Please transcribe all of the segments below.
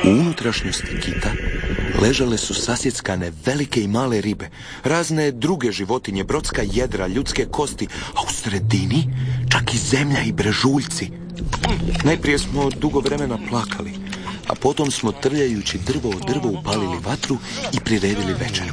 U unutrašnjosti kita ležale su sasjeckane velike i male ribe, razne druge životinje, brodska jedra, ljudske kosti, a u sredini čak i zemlja i brežuljci. Najprije smo dugo vremena plakali, a potom smo trljajući drvo od drvo upalili vatru i priredili večeru.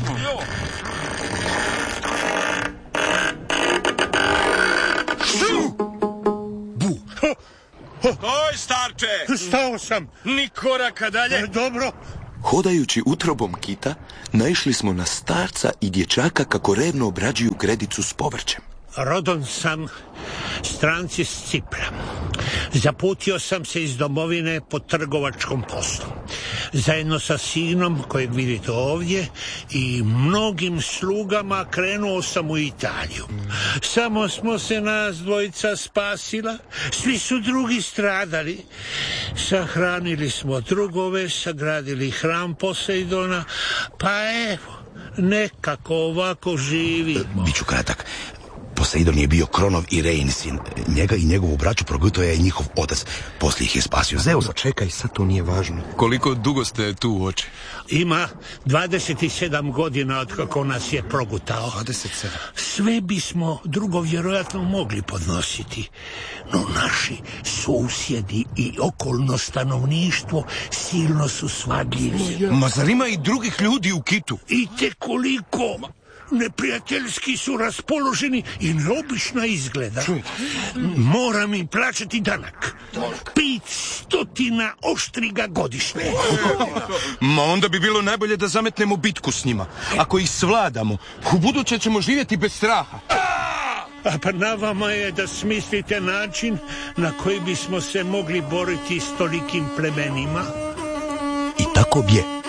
Oj, starče! Stao sam. Ni koraka dalje. Dobro. Hodajući utrobom kita, naišli smo na starca i dječaka kako revno obrađuju gredicu s povrćem. Rodom sam stranci s Cipra. Zaputio sam se iz domovine po trgovačkom poslu. Zajedno sa sinom, kojeg vidite ovdje, i mnogim slugama krenuo sam u Italiju. Samo smo se nas dvojica spasila, svi su drugi stradali. Sahranili smo drugove, sagradili hram Poseidona, pa evo, nekako ovako živimo. Biću kratak. Poseidon je bio Kronov i Rein sin. Njega i njegovu braću progutao je njihov otac. Poslije ih je spasio Zeus. Čekaj, sad to nije važno. Koliko dugo ste tu, oče? Ima 27 godina od kako nas je progutao. 27. Sve bismo drugo vjerojatno mogli podnositi, no naši susjedi i okolno stanovništvo silno su svadljivi. Ma zar ima i drugih ljudi u kitu? I te koliko neprijateljski su raspoloženi i neobična izgleda. Moram im plaćati danak. 500 oštriga godišnje. Ma onda bi bilo najbolje da zametnemo bitku s njima. Ako ih svladamo, u buduće ćemo živjeti bez straha. A pa na vama je da smislite način na koji bismo se mogli boriti s tolikim plemenima. I tako bje